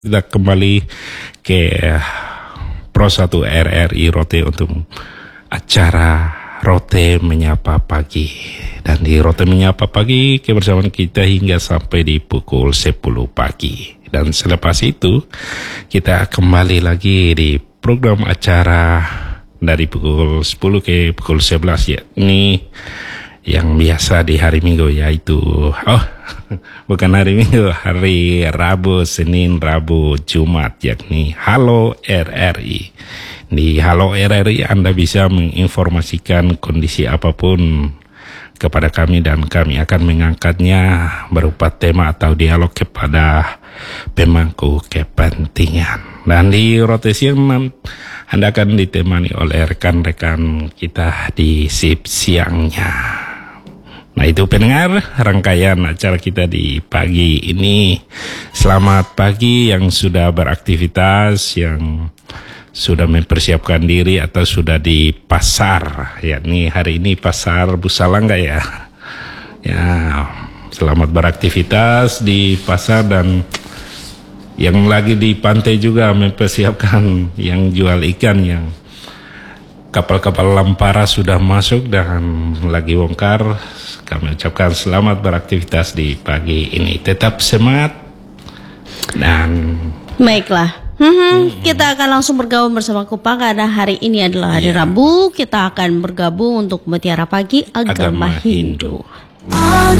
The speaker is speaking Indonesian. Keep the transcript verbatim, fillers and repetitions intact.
Kita kembali ke Pro satu R R I Rote untuk acara Rote Menyapa Pagi. Dan di Rote Menyapa Pagi kebersamaan kita hingga sampai di pukul sepuluh pagi. Dan selepas itu kita kembali lagi di program acara dari pukul sepuluh ke pukul sebelas, ya. Ini yang biasa di hari Minggu, yaitu oh bukan hari Minggu, hari Rabu, Senin, Rabu, Jumat, yakni Halo R R I. Di Halo R R I Anda bisa menginformasikan kondisi apapun kepada kami dan kami akan mengangkatnya berupa tema atau dialog kepada pemangku kepentingan. Dan di rotasi Anda akan ditemani oleh rekan-rekan kita di sip siangnya. Nah, itu pendengar rangkaian acara kita di pagi ini. Selamat pagi yang sudah beraktivitas, yang sudah mempersiapkan diri atau sudah di pasar. Yakni hari ini pasar Busalangga, ya. Ya, selamat beraktivitas di pasar, dan yang lagi di pantai juga mempersiapkan yang jual ikan, yang kapal-kapal Lampara sudah masuk dan lagi bongkar. Kami ucapkan selamat beraktivitas di pagi ini. Tetap semangat dan baiklah. Hmm, hmm. Kita akan langsung bergabung bersama Kupang karena hari ini adalah hari yeah. Rabu. Kita akan bergabung untuk Mutiara Pagi Agama, Agama Hindu. Hindu.